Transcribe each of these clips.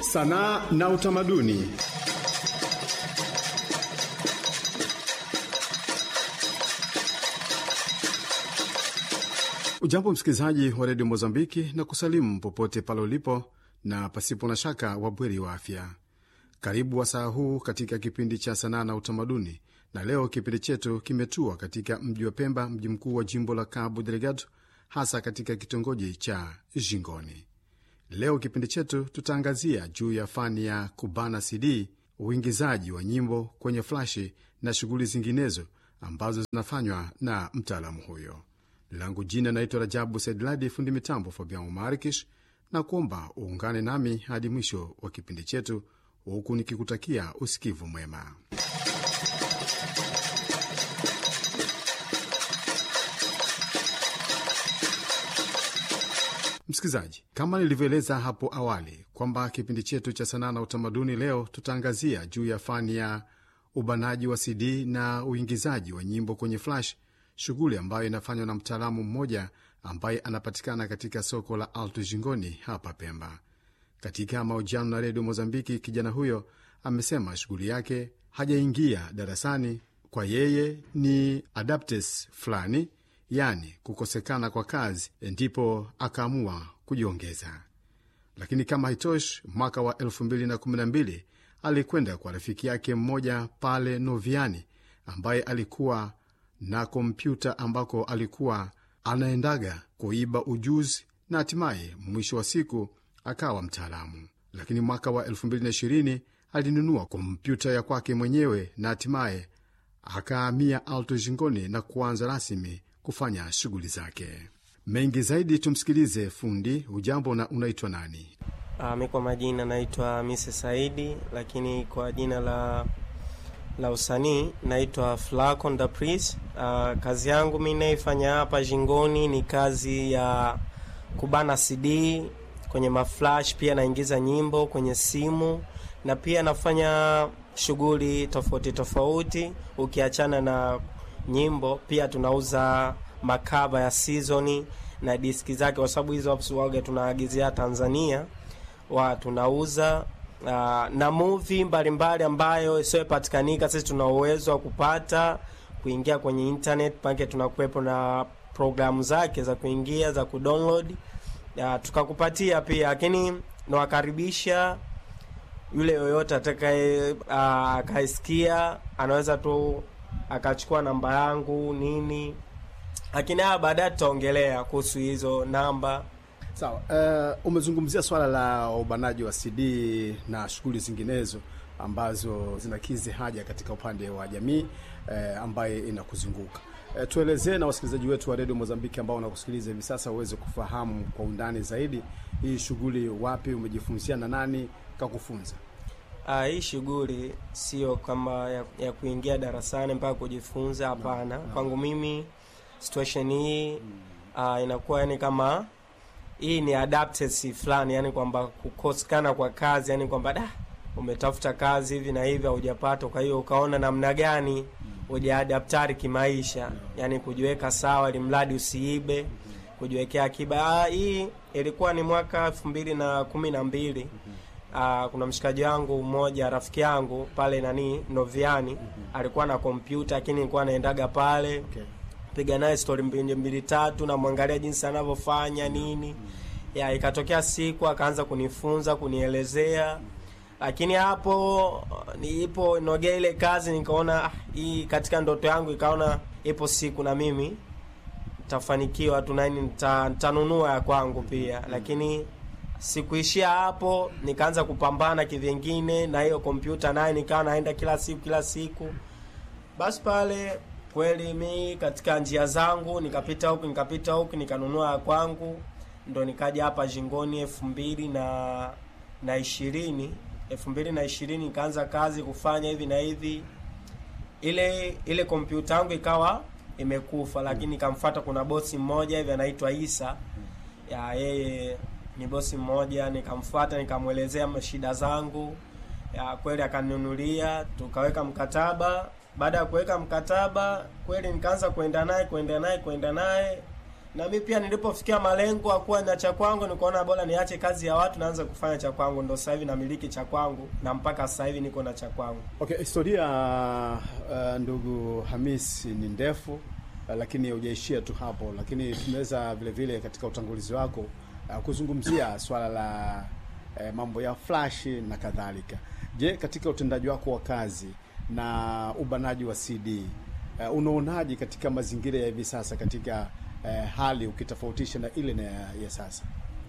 Sanaa na utamaduni. Ujambo msikilizaji wa redio Mozambiki na kusalimu popote pale ulipo na pasipo na shaka wabweri wa afya. Karibu wasaa huu katika kipindi cha sanaa na utamaduni, na leo kipindi chetu kimetua katika mji wa Pemba, mji mkuu wa jimbo la Cabo Delgado, hasa katika kitongoji cha Jingoni. Leo kipindi chetu tutaangazia juu ya fani ya kubana CD, uingizaji wa nyimbo kwenye flashi na shughuli zinginezo ambazo zinafanywa na mtaalamu huyo. Langu jina naitwa Rajabu Saidladi, fundi mitambo Fabian Marikish, na kuomba uungane nami hadi mwisho wa kipindi chetu, huku nikikutakia usikivu mwema. Msikilizaji, kama nilivyoeleza hapo awali kwamba kipindi chetu cha sanaa na utamaduni leo tutaangazia juu ya fani ya ubanaji wa CD na uingizaji wa nyimbo kwenye flash, shughuli ambayo inafanywa na mtaalamu mmoja ambaye anapatikana katika soko la Alto Jingoni hapa Pemba. Katika mahojiano na redio Mozambiki, kijana huyo amesema shughuli yake hajaingia darasani, kwa yeye ni adaptes fulani, yani kukosekana kwa kazi, ndipo akaamua kujiongeza. Lakini kama haitoshi, mwaka wa 2012 alikwenda kwa rafiki yake mmoja pale Noviani ambaye alikuwa na kompyuta ambako alikuwa anaendaga kuiba ujuzi, na hatimaye mwisho wa siku akawa mtaalamu. Lakini mwaka wa 2020 alinunua kompyuta ya kwake mwenyewe na hatimaye akahamia Alto Jingoni na kuanza rasmi kufanya shughuli zake. Mengi zaidi tumsikilize fundi. Ujambo na unaitwa nani? Mimi kwa majina naitwa Mise Saidi, lakini kwa jina la usanii naitwa Flacon da Pris. Kazi yangu mimi naifanya hapa Jingoni ni kazi ya kubana CD kwenye maflash, pia naingiza nyimbo kwenye simu, na pia nafanya shughuli tofauti tofauti. Ukiachana na nyimbo, pia tunauza makaba ya season na diski zake, kwa sababu hizo waga tunaagizia Tanzania, tunauza na movie mbalimbali ambayo sio patikanika. Sisi tuna uwezo wa kupata kuingia kwenye internet, pake tunakuepo na programu zake za kuingia za kudownload, tukakupatia pia. Lakini nawakaribisha yule yoyote atakaye akaisikia, anaweza tu akachukua namba yangu nini, lakini baadaye tutaongelea kuhusu hizo namba. Sawa. Umezungumzia swala la ubanaji wa CD na shughuli zinginezo ambazo zinakizi haja katika upande wa jamii ambaye inakuzunguka. Tuelezee na wasikilizaji wetu wa redio Mozambiki ambao wanakusikiliza hivi sasa uweze kufahamu kwa undani zaidi hii shughuli. Wapi umejifunzia na nani kakufunza? Hii shughuli sio kama ya kuingia darasani mpaka kujifunza, hapana. Kwangu mimi situation hii inakuwa yani kama hii ni adaptesi fulani, yani kwamba kukosekana kwa kazi, yani kwamba umetafuta kazi hivi na hivi hujapata, kwa hiyo ukaona namna gani ujiadaptari kimaisha, yani kujiweka sawa ili mradi usiibe, kujiwekea akiba. Hii ilikuwa ni mwaka 2012. Kuna mshikaji wangu mmoja, rafiki yangu pale Noviani, alikuwa na kompyuta, lakini nilikuwa naendaga pale piga naye story mbili tatu na muangalia jinsi anavyofanya nini. Ikatokea siku akaanza kunifunza, kunielezea, lakini hapo nipo nogea ile kazi, nikaona hii katika ndoto yangu, ikaona ipo siku na mimi nitafanikiwa tu na nitanunua ya kwangu pia. Lakini sikuishia hapo, nikaanza kupambana kivingine na hiyo kompyuta, naye nikawa naenda kila siku. Basi pale kweli mimi katika njia zangu nikapita huku nikanunua ya kwangu, ndo nikaja hapa Jingoni 2020 nikaanza kazi kufanya hivi na hivi. Ile kompyuta yangu ikawa imekufa, lakini nikamfuata, kuna bosi mmoja hivi anaitwa Isa, yeye ni bosi mmoja, nikamfuata nikamuelezea shida zangu, kweli akaninunulia, tukaweka mkataba. Baada ya kuweka mkataba kweli nikaanza kwenda naye Na mimi pia nilipofikia malengo ya kuwa na cha kwangu, nikaona bora niache kazi ya watu naanza kufanya cha kwangu. Ndio sasa hivi namiliki cha kwangu na mpaka sasa hivi niko na cha kwangu. Okay, historia ndugu Hamis ni ndefu, lakini hujaishia tu hapo, lakini tunaweza vile vile katika utangulizi wako kuzungumzia swala la mambo ya flash na kadhalika. Je, katika utendaji wako wa kazi na ubanaji wa CD, unaonaje katika mazingira ya hivi sasa katika hali ukitofautisha na ile na ya sasa?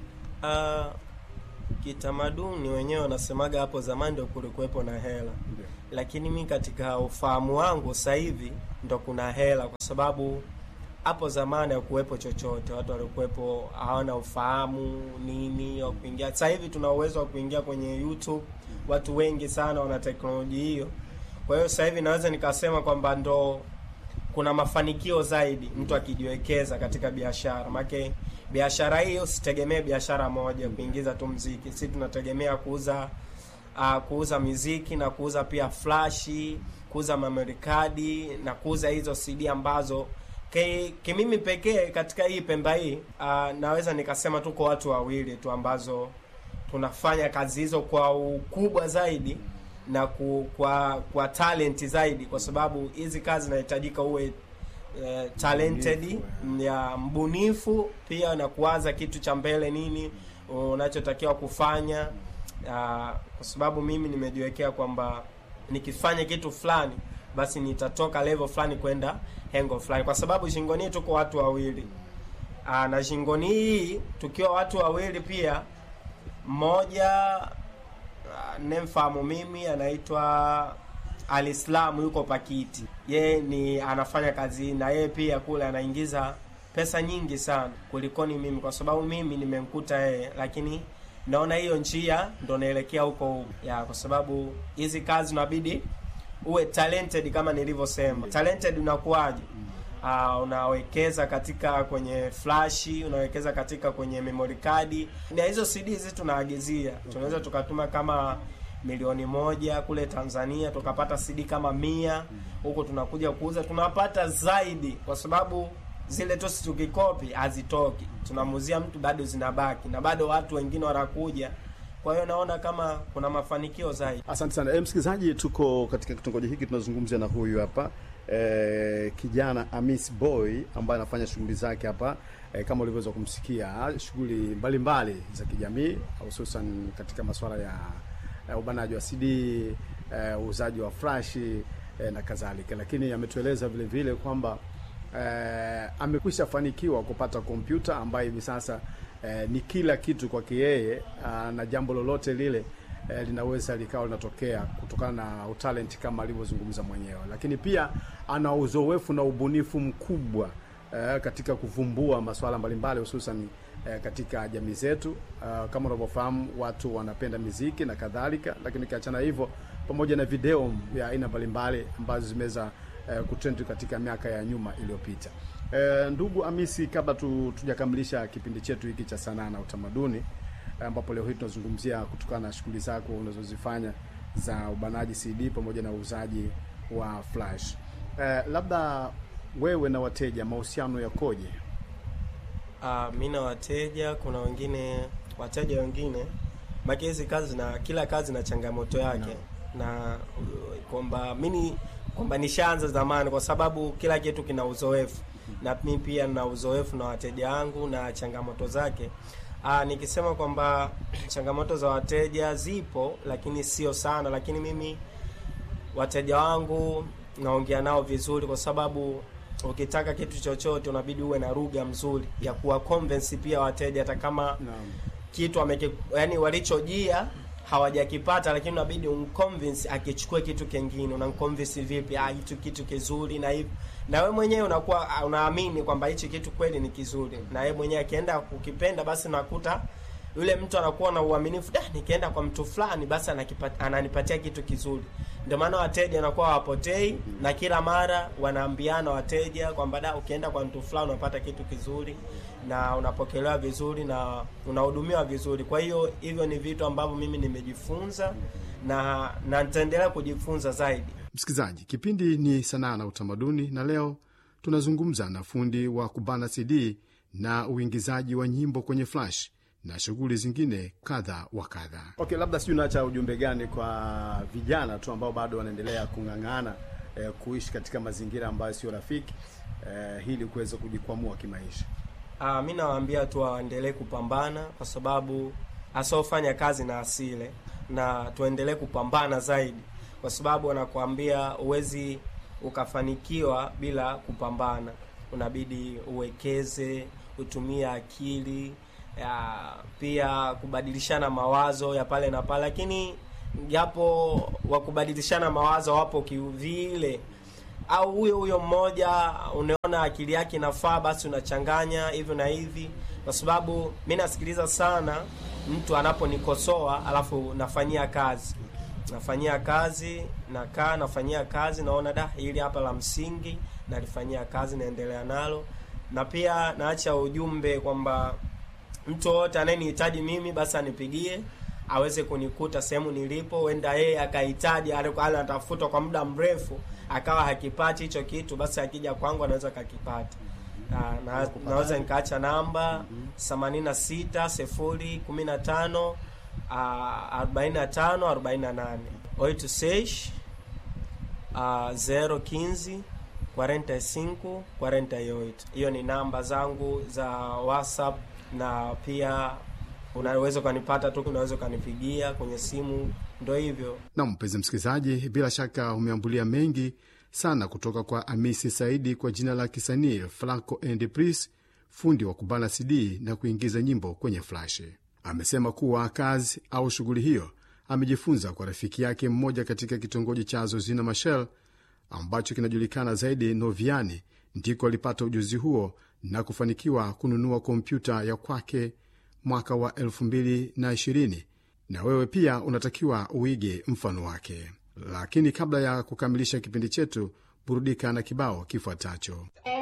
Kitamaduni wenyewe wanasemaga hapo zamani ndio kulikuwepo na hela. Lakini mimi katika ufahamu wangu sasa hivi ndo kuna hela, kwa sababu hapo zamani hakuwepo chochote. Watu walikuwepo hawana ufahamu nini wa kuingia. Sasa hivi tuna uwezo wa kuingia kwenye YouTube. Watu wengi sana wana teknolojia hiyo. Kwa hiyo sasa hivi naweza nikasema kwamba ndo kuna mafanikio zaidi mtu akijiwekeza katika biashara. Maana biashara hiyo usitegemee biashara moja kuingiza tu muziki. Sisi tunategemea kuuza muziki na kuuza pia flash, kuuza memory card na kuuza hizo CD ambazo mimi pekee katika hii Pemba hii naweza nikasema tuko watu wawili tu ambazo tunafanya kazi hizo kwa ukubwa zaidi na kwa talent zaidi, kwa sababu hizi kazi zinahitajika uwe talented, ya mbunifu pia na kuwaza kitu cha mbele nini unachotakiwa kufanya, kwa sababu mimi nimejiwekea kwamba nikifanya kitu fulani basi nitatoka level fulani kwenda hengo fulani, kwa sababu Shingoni tuko watu wawili. Na Shingoni hii tukiwa watu wawili pia, mmoja nemfahamu mimi anaitwa Alislam, yuko Pakiti. Yeye ni anafanya kazi na yeye pia kule anaingiza pesa nyingi sana kulikoni mimi, kwa sababu mimi nimemkuta yeye, lakini naona hiyo njia ndo naelekea huko kwa sababu hizi kazi inabidi uwe talented kama nilivyosema. Talented unakuaje? Unawekeza katika kwenye flash, unawekeza katika kwenye memory card. Na hizo CD hizi tunaagizia. Tunaweza tukatuma kama 1,000,000 kule Tanzania, tukapata CD kama 100, huko tunakuja kuuza tunapata zaidi, kwa sababu zile tu tukikopi hazitoki. Tunamuzia mtu bado zinabaki na bado watu wengine wanakuja. Kwa hiyo naona kama kuna mafanikio zaidi. Asante sana. Msikilizaji, tuko katika kitongoji hiki tunazungumzia na huyu hapa kijana Hamis Boy ambaye anafanya shughuli zake hapa, kama ulivyoweza kumsikia, shughuli mbalimbali za kijamii, hususan katika masuala ya ubanaji wa CD, uuzaji wa flash na kadhalika. Lakini ametueleza vile vile kwamba amekwisha fanikiwa kupata kompyuta ambayo hivi sasa ni kila kitu kwake yeye, na jambo lolote lile linaweza likawa linatokea kutokana na talent kama alivyozungumza mwenyewe. Lakini pia ana uzoefu na ubunifu mkubwa katika kuvumbua masuala mbalimbali, hususan katika jamii zetu. Kama unavyofahamu, watu wanapenda muziki na kadhalika, lakini kiachana hivyo, pamoja na video ya aina mbalimbali ambazo zimeweza kutrend katika miaka ya nyuma iliyopita. Ndugu Hamisi, kabla tujakamilisha kipindi chetu hiki cha sanaa na utamaduni, ambapo leo hii tunazungumzia kutokana na shughuli zako unazozifanya za ubanaji CD pamoja na uuzaji wa flash, labda wewe na wateja mahusiano yakoje? Mimi na wateja, kuna wateja wengine maki hizi kazi na kila kazi na changamoto yake, na kwamba nishaanza zamani, kwa sababu kila kitu kina uzoefu, na mimi pia nina uzoefu na wateja wangu na changamoto zake. Nikisema kwamba changamoto za wateja zipo, lakini sio sana, lakini mimi wateja wangu naongea nao vizuri, kwa sababu ukitaka kitu chochote unabidi uwe na lugha mzuri ya kuwa convince pia wateja, hata kama kitu yani walichojia hawajakipata, lakini unabidi unconvince akichukue kitu kingine. Unamconvince vipi? Kitu kizuri na hivi, na wewe mwenyewe unakuwa unaamini kwamba hichi kitu kweli ni kizuri, na yeye mwenyewe akienda kukipenda, basi nakuta yule mtu anakuwa na uaminifu, nikienda kwa mtu fulani basi ananipatia kitu kizuri. Ndio maana wateja wanakuwa hawapotei, na kila mara wanaambiana wateja kwamba ukienda kwa mtu fulani unapata kitu kizuri na unapokelewa vizuri na unahudumiwa vizuri. Kwa hiyo hivyo ni vitu ambavyo mimi nimejifunza na nitaendelea kujifunza zaidi. Msikilizaji, kipindi ni sanaa na utamaduni, na leo tunazungumza na fundi wa kubana CD na uingizaji wa nyimbo kwenye flash na shughuli zingine kadha wa kadha. Okay, labda sijui unaacha ujumbe gani kwa vijana tu ambao bado wanaendelea kung'ang'ana kuishi katika mazingira ambayo sio rafiki ili kuweza kujikwamua kimaisha? Mimi nawaambia tu waendelee kupambana, kwa sababu asofanya kazi na asile, na tuendelee kupambana zaidi, kwa sababu wanakuambia uwezi ukafanikiwa bila kupambana. Unabidi uwekeze, utumie akili, pia kubadilishana mawazo ya pale na pale. Lakini japo wakubadilishana mawazo wapo kivile, au huyo mmoja unaona akili yake inafaa, basi unachanganya hivyo na hivi. Kwa sababu mimi nasikiliza sana mtu anaponikosoa, alafu nafanyia kazi, nakaa nafanyia kazi, naona hili hapa la msingi, nalifanyia kazi, naendelea nalo. Na pia naacha ujumbe kwamba mtu wote anayenihitaji mimi basi anipigie, aweze kunikuta sehemu nilipo. Wenda yeye akahitaji, anatafuta kwa muda mrefu akawa hakipati hicho kitu, basi akija kwangu anaweza kakipata. Naweza nikaacha namba 86 015 45 48 86 015 45 48. Hiyo ni namba zangu za WhatsApp, na pia unaweza kunipata tu, unaweza kunipigia kwenye simu. Ndio hivyo. Na mpenzi msikilizaji, bila shaka umeambulia mengi sana kutoka kwa Amisi Saidi, kwa jina la kisanii Franco and Prince, fundi wa kubana CD na kuingiza nyimbo kwenye flash. Amesema kuwa kazi au shughuli hiyo amejifunza kwa rafiki yake mmoja katika kitongoji cha Zozina Machel ambacho kinajulikana zaidi Noviani. Ndiko alipata ujuzi huo na kufanikiwa kununua kompyuta ya kwake mwaka wa 2020, na wewe pia unatakiwa uige mfano wake. Lakini kabla ya kukamilisha kipindi chetu, burudika na kibao kifuatacho.